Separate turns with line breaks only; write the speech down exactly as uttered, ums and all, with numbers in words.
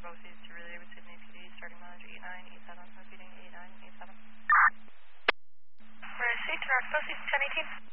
BOCES to relay with Sydney P D, starting mileage eight nine eight seven, repeating eight nine eight seven.
Received, direct BOCES ten eighteen.